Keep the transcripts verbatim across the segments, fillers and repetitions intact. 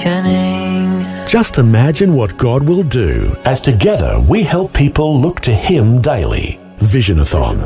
awakening. Just imagine what God will do as together we help people look to Him daily. Visionathon.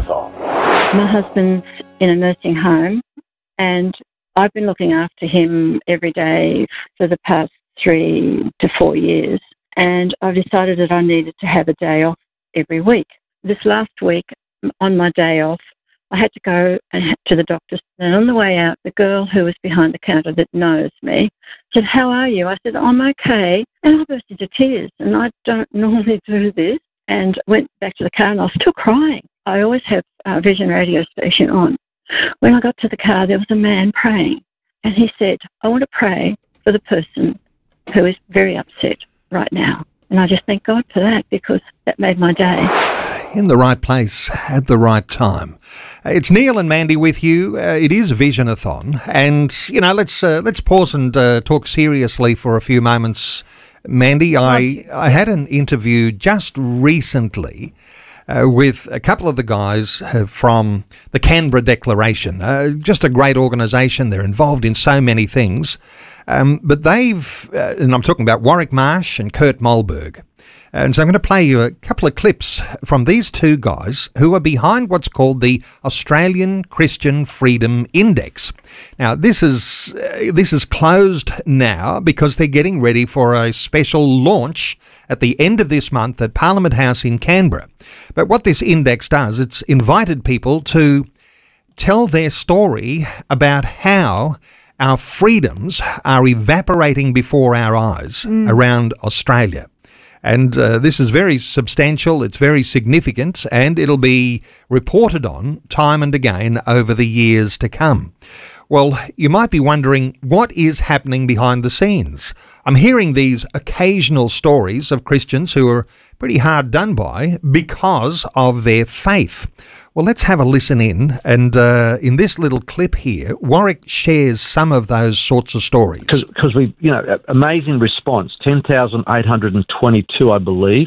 My husband's in a nursing home and I've been looking after him every day for the past three to four years. And I've decided that I needed to have a day off every week. This last week, on my day off, I had to go to the doctor's, and on the way out, the girl who was behind the counter that knows me said, "How are you?" I said, "I'm okay." And I burst into tears, and I don't normally do this, and went back to the car, and I was still crying. I always have a Vision radio station on. When I got to the car, there was a man praying, and he said, "I want to pray for the person who is very upset right now." And I just thank God for that, because that made my day. In the right place at the right time. It's Neil and Mandy with you. Uh, it is Visionathon, and you know, let's uh, let's pause and uh, talk seriously for a few moments. Mandy, I I had an interview just recently uh, with a couple of the guys uh, from the Canberra Declaration. Uh, just a great organisation. They're involved in so many things, um, but they've uh, and I'm talking about Warwick Marsh and Kurt Mollberg. And so I'm going to play you a couple of clips from these two guys who are behind what's called the Australian Christian Freedom Index. Now, this is uh, this is closed now because they're getting ready for a special launch at the end of this month at Parliament House in Canberra. But what this index does, it's invited people to tell their story about how our freedoms are evaporating before our eyes mm. around Australia. And uh, this is very substantial, it's very significant, and it'll be reported on time and again over the years to come. Well, you might be wondering, what is happening behind the scenes? I'm hearing these occasional stories of Christians who are pretty hard done by because of their faith. Well, let's have a listen in, and uh, in this little clip here, Warwick shares some of those sorts of stories. Because we, you know, amazing response, ten thousand eight hundred twenty-two, I believe,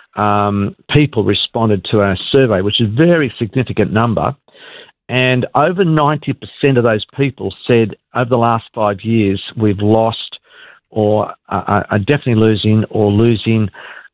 um, people responded to our survey, which is a very significant number. And over ninety percent of those people said over the last five years we've lost or uh, are definitely losing or losing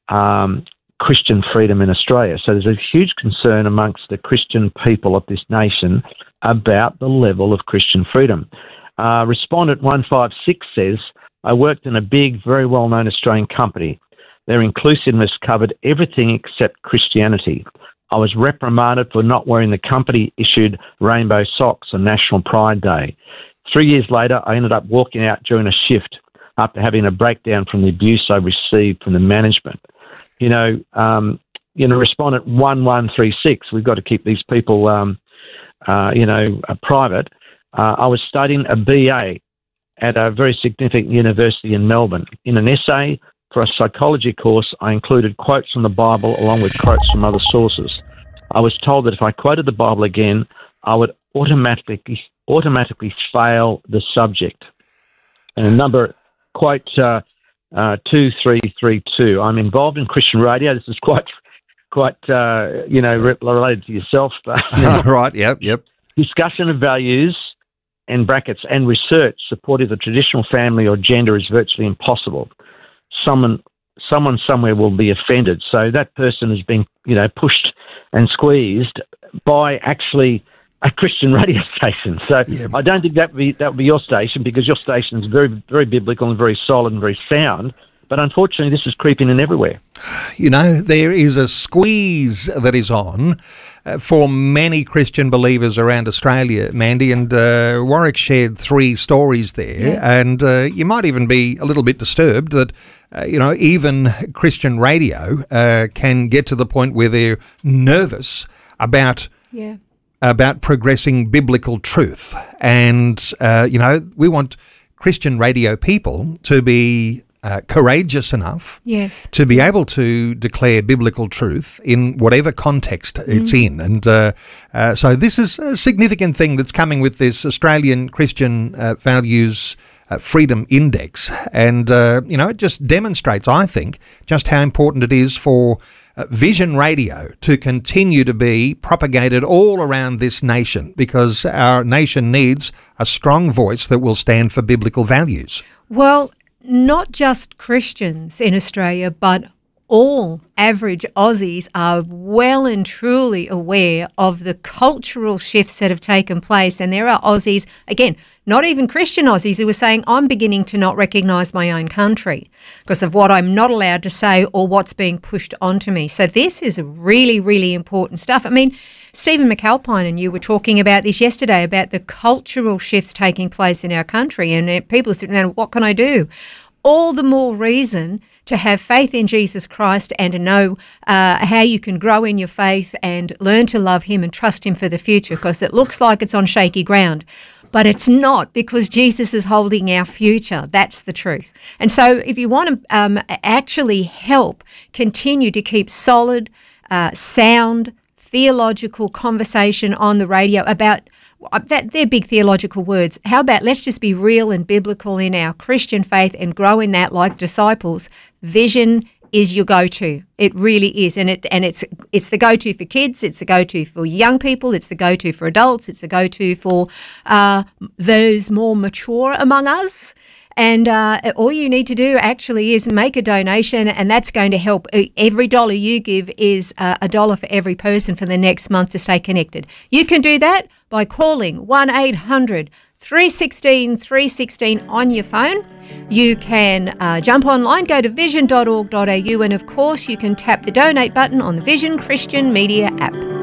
um, Christian freedom in Australia. So there's a huge concern amongst the Christian people of this nation about the level of Christian freedom. Uh, Respondent one five six says, "I worked in a big, very well-known Australian company. Their inclusiveness covered everything except Christianity. I was reprimanded for not wearing the company-issued rainbow socks on National Pride Day. Three years later, I ended up walking out during a shift after having a breakdown from the abuse I received from the management." You know, um, you know, Respondent one one three six, we've got to keep these people, um, uh, you know, uh, private. Uh, I was studying a B A at a very significant university in Melbourne. In an essay for a psychology course, I included quotes from the Bible along with quotes from other sources. I was told that if I quoted the Bible again, I would automatically automatically fail the subject. And a number, quote uh, uh, two three three two, I'm involved in Christian radio. This is quite, quite uh, you know, related to yourself. But, you know, right, yep, yep. Discussion of values, and brackets, and research supporting the traditional family or gender is virtually impossible. Someone, someone somewhere will be offended. So that person has been, you know, pushed and squeezed by actually a Christian radio station. So yeah. I don't think that would be that would be your station, because your station is very, very biblical and very solid and very sound. But unfortunately, this is creeping in everywhere. You know, there is a squeeze that is on uh, for many Christian believers around Australia, Mandy, and uh, Warwick shared three stories there. Yeah. And uh, you might even be a little bit disturbed that, uh, you know, even Christian radio uh, can get to the point where they're nervous about yeah. about progressing biblical truth. And, uh, you know, we want Christian radio people to be Uh, courageous enough yes. to be able to declare biblical truth in whatever context it's mm. in. And uh, uh, so this is a significant thing that's coming with this Australian Christian uh, Values uh, Freedom Index. And, uh, you know, it just demonstrates, I think, just how important it is for uh, Vision Radio to continue to be propagated all around this nation, because our nation needs a strong voice that will stand for biblical values. Well, not just Christians in Australia, but all average Aussies are well and truly aware of the cultural shifts that have taken place. And there are Aussies, again, not even Christian Aussies, who are saying, I'm beginning to not recognise my own country because of what I'm not allowed to say or what's being pushed onto me. So this is really, really important stuff. I mean, Stephen McAlpine and you were talking about this yesterday, about the cultural shifts taking place in our country. And people are sitting around, what can I do? All the more reason to have faith in Jesus Christ and to know uh, how you can grow in your faith and learn to love him and trust him for the future, because it looks like it's on shaky ground. But it's not, because Jesus is holding our future. That's the truth. And so if you want to um, actually help continue to keep solid, uh, sound, theological conversation on the radio about that, they're big theological words. How about let's just be real and biblical in our Christian faith and grow in that like disciples. Vision is your go-to. It really is. And it and it's it's the go-to for kids, it's the go-to for young people, it's the go-to for adults, it's the go-to for uh, those more mature among us. And uh, all you need to do actually is make a donation, and that's going to help. Every dollar you give is uh, a dollar for every person for the next month to stay connected. You can do that by calling one eight hundred three one six three one six on your phone. You can uh, jump online, go to vision dot org dot a u, and of course you can tap the donate button on the Vision Christian Media app.